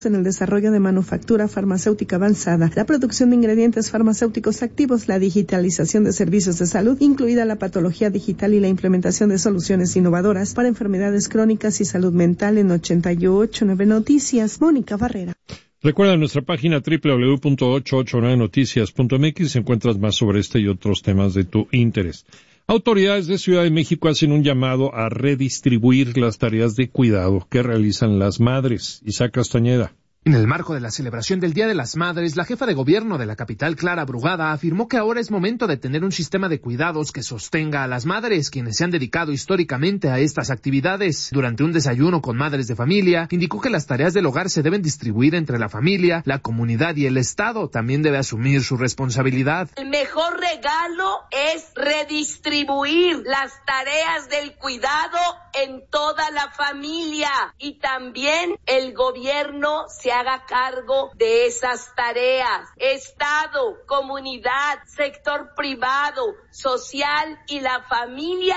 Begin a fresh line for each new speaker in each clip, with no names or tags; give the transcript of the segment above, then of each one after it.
en el desarrollo de manufactura farmacéutica avanzada, la producción de ingredientes farmacéuticos activos, la digitalización de servicios de salud, incluida la patología digital y la implementación de soluciones innovadoras para enfermedades crónicas y salud mental en 88.9 Noticias. Mónica Barrera.
Recuerda nuestra página www.889noticias.mx, encuentras más sobre este y otros temas de tu interés. Autoridades de Ciudad de México hacen un llamado a redistribuir las tareas de cuidado que realizan las madres. Isaac Castañeda.
En el marco de la celebración del Día de las Madres, la jefa de gobierno de la capital, Clara Brugada, afirmó que ahora es momento de tener un sistema de cuidados que sostenga a las madres, quienes se han dedicado históricamente a estas actividades. Durante un desayuno con madres de familia, indicó que las tareas del hogar se deben distribuir entre la familia, la comunidad y el Estado. También debe asumir su responsabilidad.
El mejor regalo es redistribuir las tareas del cuidado en toda la familia, y también el gobierno se haga cargo de esas tareas. Estado, comunidad, sector privado, social y la familia.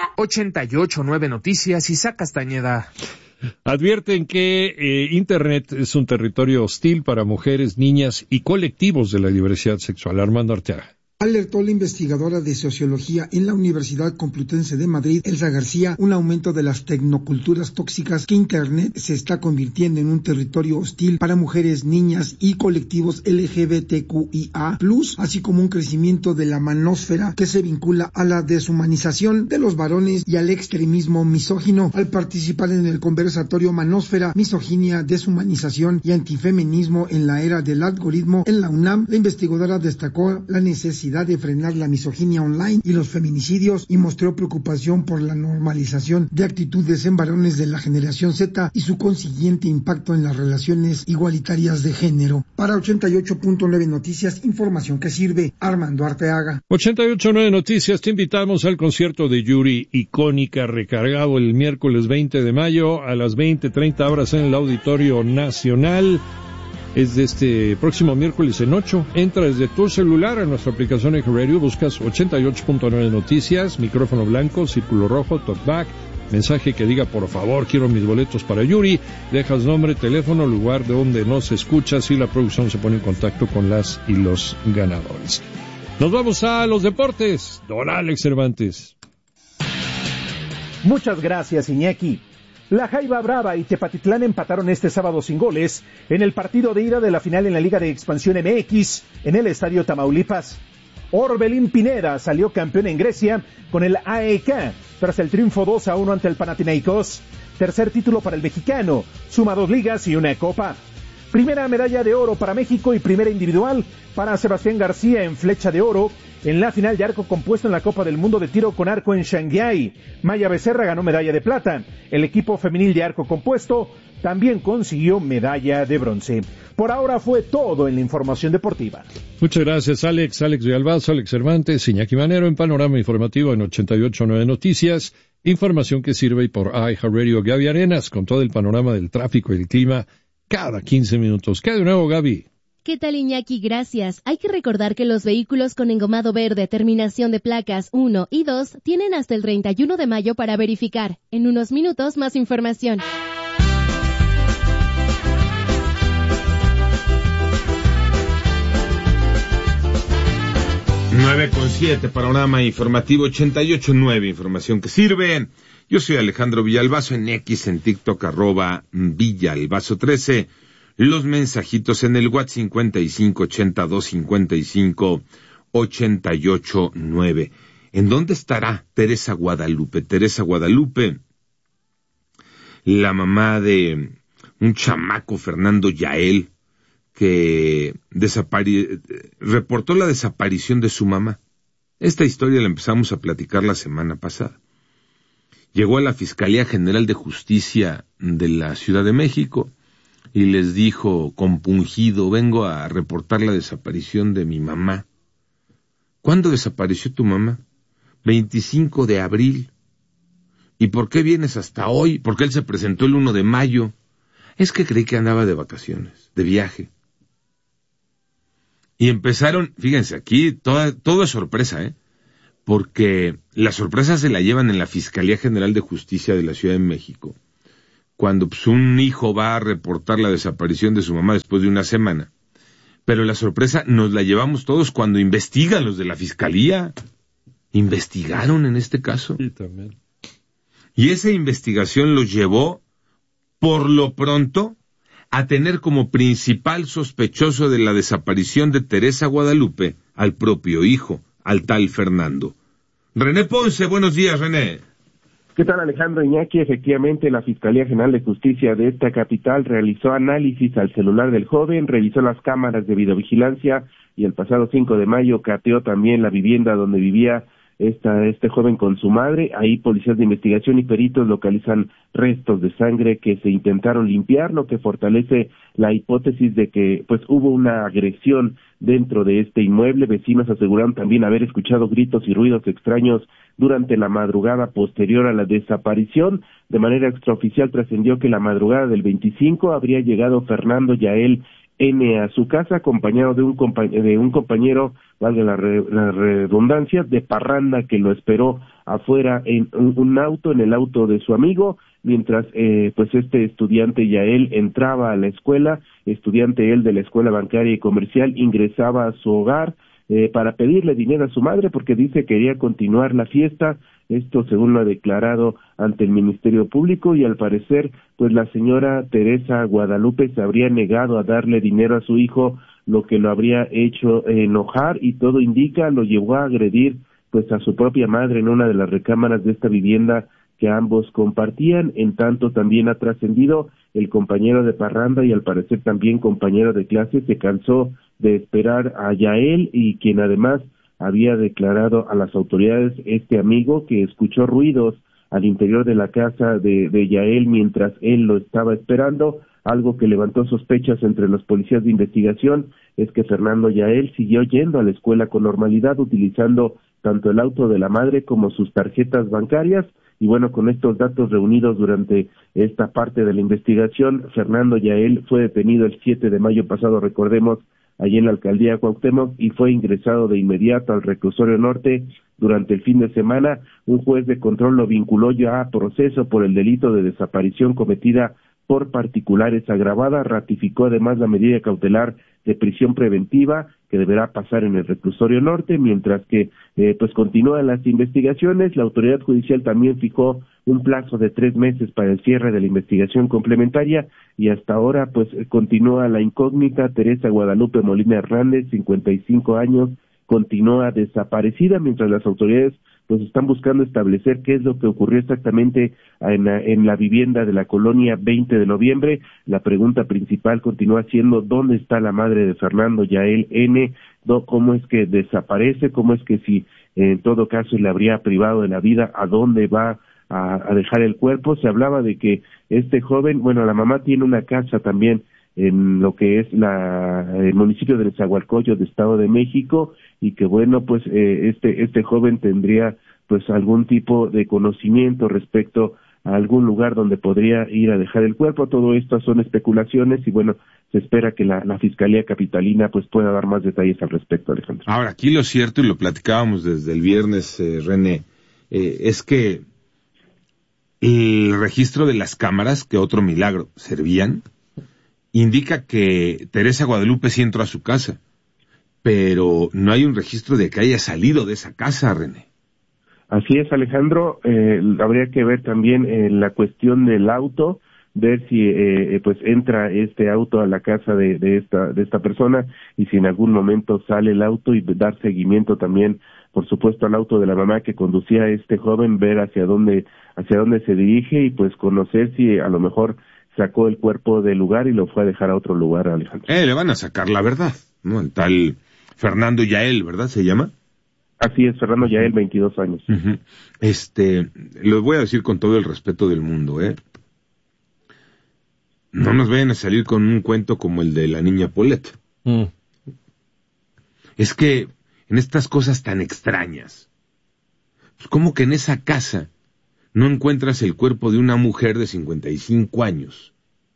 88.9 Noticias, Isaac Castañeda.
Advierten que Internet es un territorio hostil para mujeres, niñas y colectivos de la diversidad sexual. Armando Arteaga.
Alertó la investigadora de Sociología en la Universidad Complutense de Madrid, Elsa García, un aumento de las tecnoculturas tóxicas, que Internet se está convirtiendo en un territorio hostil para mujeres, niñas y colectivos LGBTQIA+, así como un crecimiento de la manósfera que se vincula a la deshumanización de los varones y al extremismo misógino. Al participar en el conversatorio Manósfera, Misoginia, Deshumanización y Antifeminismo en la Era del Algoritmo en la UNAM, la investigadora destacó la necesidad de frenar la misoginia online y los feminicidios, y mostró preocupación por la normalización de actitudes en varones de la generación Z y su consiguiente impacto en las relaciones igualitarias de género. Para 88.9 Noticias, información que sirve. Armando Arteaga.
88.9 Noticias, te invitamos al concierto de Yuri, icónica, recargado el miércoles 20 de mayo a las 20:30 horas en el Auditorio Nacional. Es de este próximo miércoles en 8. Entra desde tu celular a nuestra aplicación iHeartRadio, buscas 88.9 Noticias, micrófono blanco, círculo rojo, talkback, mensaje que diga por favor quiero mis boletos para Yuri, dejas nombre, teléfono, lugar de donde nos escuchas y la producción se pone en contacto con las y los ganadores. Nos vamos a los deportes. Don Alex Cervantes.
Muchas gracias, Iñaki. La Jaiba Brava y Tepatitlán empataron este sábado sin goles en el partido de ida de la final en la Liga de Expansión MX en el Estadio Tamaulipas. Orbelín Pineda salió campeón en Grecia con el AEK tras el triunfo 2-1 ante el Panathinaikos. Tercer título para el mexicano, suma 2 ligas y una copa. Primera medalla de oro para México y primera individual para Sebastián García en flecha de oro en la final de arco compuesto en la Copa del Mundo de Tiro con Arco en Shanghái. Maya Becerra ganó medalla de plata. El equipo femenil de arco compuesto también consiguió medalla de bronce. Por ahora fue todo en la información deportiva.
Muchas gracias, Alex Villalbazo, Alex Cervantes, Iñaki Manero en Panorama Informativo en 88.9 Noticias. Información que sirve por iHeartRadio. Gaby Arenas con todo el panorama del tráfico y el clima cada 15 minutos. ¿Qué de nuevo, Gaby?
¿Qué tal, Iñaki? Gracias. Hay que recordar que los vehículos con engomado verde, terminación de placas 1 y 2, tienen hasta el 31 de mayo para verificar. En unos minutos, más información.
9:7, Panorama Informativo 88.9, información que sirve. Yo soy Alejandro Villalbazo, en X, en TikTok, @Villalbazo13. Los mensajitos en el WhatsApp 5582558889. ¿En dónde estará Teresa Guadalupe? Teresa Guadalupe, la mamá de un chamaco, Fernando Yael, que reportó la desaparición de su mamá. Esta historia la empezamos a platicar la semana pasada. Llegó a la Fiscalía General de Justicia de la Ciudad de México y les dijo compungido: vengo a reportar la desaparición de mi mamá. ¿Cuándo desapareció tu mamá? 25 de abril. ¿Y por qué vienes hasta hoy? Porque él se presentó el 1 de mayo. Es que creí que andaba de vacaciones, de viaje. Y empezaron, fíjense, aquí todo es sorpresa, porque la sorpresa se la llevan en la Fiscalía General de Justicia de la Ciudad de México, cuando pues, un hijo va a reportar la desaparición de su mamá después de una semana. Pero la sorpresa nos la llevamos todos cuando investigan los de la Fiscalía. Investigaron en este caso.
Sí, también.
Y esa investigación los llevó, por lo pronto, a tener como principal sospechoso de la desaparición de Teresa Guadalupe al propio hijo, al tal Fernando. René Ponce, buenos días, René.
¿Qué tal, Alejandro Iñaki? Efectivamente, la Fiscalía General de Justicia de esta capital realizó análisis al celular del joven, revisó las cámaras de videovigilancia y el pasado 5 de mayo cateó también la vivienda donde vivía este joven con su madre. Ahí policías de investigación y peritos localizan restos de sangre que se intentaron limpiar, lo que fortalece la hipótesis de que pues hubo una agresión dentro de este inmueble. Vecinos aseguraron también haber escuchado gritos y ruidos extraños durante la madrugada posterior a la desaparición. De manera extraoficial trascendió que la madrugada del 25 habría llegado Fernando Yael N. a su casa acompañado de un compañero, valga la redundancia, de parranda que lo esperó afuera en un auto, en el auto de su amigo, mientras pues este estudiante Yael entraba a la escuela, estudiante él de la escuela bancaria y comercial, ingresaba a su hogar para pedirle dinero a su madre porque dice que quería continuar la fiesta. Esto según lo ha declarado ante el Ministerio Público, y al parecer pues la señora Teresa Guadalupe se habría negado a darle dinero a su hijo, lo que lo habría hecho enojar, y todo indica lo llevó a agredir pues a su propia madre en una de las recámaras de esta vivienda que ambos compartían. En tanto también ha trascendido el compañero de parranda y al parecer también compañero de clase se cansó de esperar a Yael, y quien además había declarado a las autoridades, este amigo, que escuchó ruidos al interior de la casa de Yael mientras él lo estaba esperando. Algo que levantó sospechas entre los policías de investigación es que Fernando Yael siguió yendo a la escuela con normalidad, utilizando tanto el auto de la madre como sus tarjetas bancarias. Y bueno, con estos datos reunidos durante esta parte de la investigación, Fernando Yael fue detenido el 7 de mayo pasado, recordemos, allí en la alcaldía Cuauhtémoc, y fue ingresado de inmediato al reclusorio norte. Durante el fin de semana, un juez de control lo vinculó ya a proceso por el delito de desaparición cometida por particulares agravada. Ratificó además la medida cautelar de prisión preventiva que deberá pasar en el reclusorio norte, mientras que pues continúan las investigaciones. La autoridad judicial también fijó un plazo de 3 meses para el cierre de la investigación complementaria, y hasta ahora pues continúa la incógnita. Teresa Guadalupe Molina Hernández, 55 años, continúa desaparecida, mientras las autoridades pues están buscando establecer qué es lo que ocurrió exactamente en la vivienda de la colonia 20 de noviembre. La pregunta principal continúa siendo ¿dónde está la madre de Fernando Yael N? ¿Cómo es que desaparece? ¿Cómo es que si en todo caso le habría privado de la vida, a dónde va a dejar el cuerpo? Se hablaba de que este joven, bueno, la mamá tiene una casa también en lo que es el municipio de Nezahualcóyotl de Estado de México, y que bueno, pues este joven tendría pues algún tipo de conocimiento respecto a algún lugar donde podría ir a dejar el cuerpo. Todo esto son especulaciones y bueno, se espera que la Fiscalía Capitalina pues pueda dar más detalles al respecto, Alejandro.
Ahora, aquí lo cierto, y lo platicábamos desde el viernes, René, es que el registro de las cámaras, que otro milagro, servían, indica que Teresa Guadalupe sí entró a su casa, pero no hay un registro de que haya salido de esa casa, René.
Así es, Alejandro. Habría que ver también la cuestión del auto, ver si pues entra este auto a la casa de esta persona, y si en algún momento sale el auto, y dar seguimiento también, por supuesto, al auto de la mamá que conducía a este joven, ver hacia dónde se dirige, y pues conocer si a lo mejor sacó el cuerpo del lugar y lo fue a dejar a otro lugar, Alejandro.
Le van a sacar la verdad, ¿no? El tal Fernando Yael, ¿verdad? ¿Se llama?
Así es, Fernando Yael, 22 años.
Uh-huh. Lo voy a decir con todo el respeto del mundo, No nos vayan a salir con un cuento como el de la niña Paulette. Es que en estas cosas tan extrañas, pues como que en esa casa no encuentras el cuerpo de una mujer de 55 años.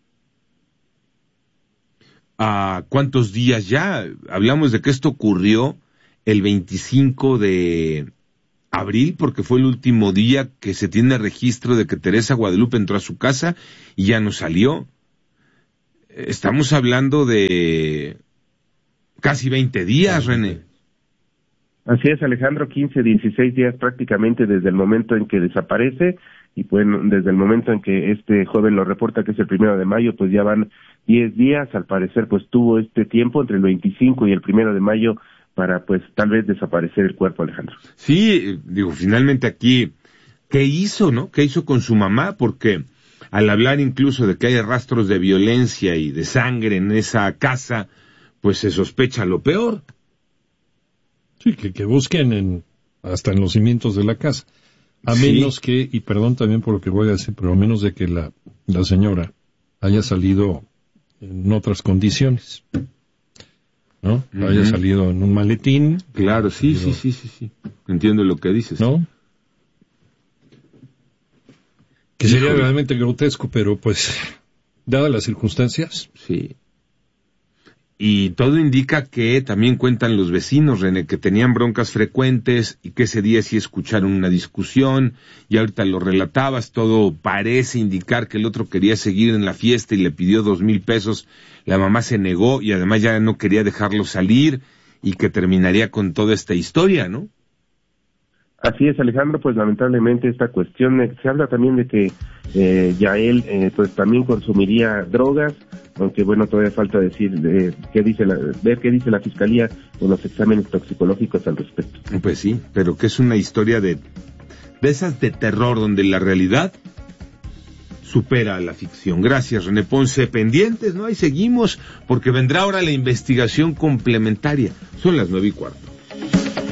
¿A cuántos días ya? Hablamos de que esto ocurrió el 25 de Abril, porque fue el último día que se tiene registro de que Teresa Guadalupe entró a su casa y ya no salió. Estamos hablando de casi 20 días, René.
Así es, Alejandro, 15, 16 días prácticamente desde el momento en que desaparece, y pues desde el momento en que este joven lo reporta, que es el 1 de mayo, pues ya van 10 días. Al parecer, pues tuvo este tiempo entre el 25 y el 1 de mayo para, pues, tal vez desaparecer el cuerpo, Alejandro.
Sí, digo, finalmente aquí, ¿qué hizo, no? ¿Qué hizo con su mamá? Porque al hablar incluso de que hay rastros de violencia y de sangre en esa casa, pues se sospecha lo peor.
Sí, que busquen hasta en los cimientos de la casa. A menos que, y perdón también por lo que voy a decir, pero a menos de que la señora haya salido en otras condiciones, ¿no? Haya salido en un maletín.
Claro, sí. Entiendo lo que dices.
¿No? Que sería realmente grotesco, pero pues, dadas las circunstancias.
Sí. Y todo indica que también cuentan los vecinos, René, que tenían broncas frecuentes y que ese día sí escucharon una discusión, y ahorita lo relatabas, todo parece indicar que el otro quería seguir en la fiesta y le pidió 2,000 pesos, la mamá se negó y además ya no quería dejarlo salir, y que terminaría con toda esta historia, ¿no?
Así es, Alejandro, pues lamentablemente esta cuestión, se habla también de que Yael pues también consumiría drogas, aunque bueno, todavía falta decir ver qué dice la Fiscalía con los exámenes toxicológicos al respecto.
Pues sí, pero que es una historia de esas de terror donde la realidad supera a la ficción. Gracias, René Ponce. Pendientes, ¿no? Ahí seguimos, porque vendrá ahora la investigación complementaria. Son las 9:15.